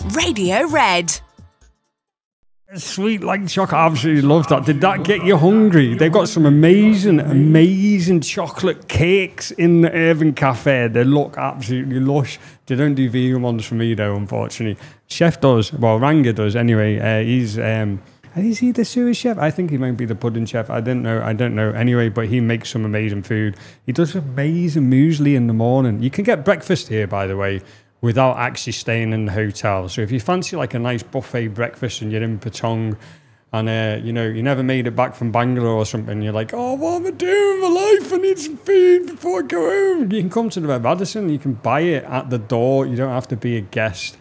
Radio Red. Sweet like chocolate, I absolutely love that. Did that get you hungry? They've got some amazing chocolate cakes in the Urban Cafe. They look absolutely lush. They don't do vegan ones for me though, unfortunately. Chef does, well, Ranga does anyway. Is he the sous chef? I think he might be the pudding chef. I don't know. Anyway, but he makes some amazing food. He does amazing muesli in the morning. You can get breakfast here, by the way, without actually staying in the hotel. So if you fancy like a nice buffet breakfast and you're in Patong and, you never made it back from Bangalore or something, you're like, oh, what am I doing with my life? I need some food before I go home. You can come to the Red Radisson. You can buy it at the door. You don't have to be a guest.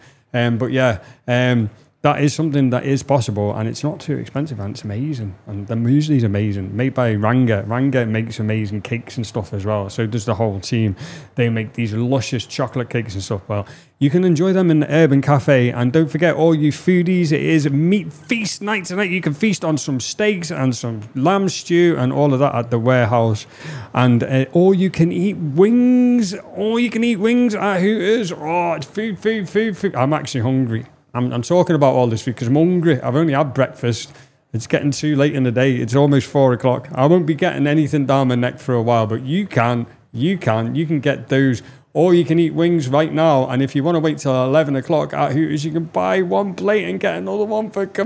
That is something that is possible, and it's not too expensive, and it's amazing. And the muesli is amazing, made by Ranga. Ranga makes amazing cakes and stuff as well. So does the whole team. They make these luscious chocolate cakes and stuff. Well, you can enjoy them in the Urban Cafe. And don't forget, all you foodies, it is meat feast night tonight. You can feast on some steaks and some lamb stew and all of that at the warehouse. And or you can eat wings. Or you can eat wings at Hooters. Oh, it's food. I'm actually hungry. I'm talking about all this because I'm hungry. I've only had breakfast. It's getting too late in the day. It's almost 4 o'clock. I won't be getting anything down my neck for a while, but you can get those, or you can eat wings right now. And if you want to wait till 11 o'clock at Hooters, you can buy one plate and get another one for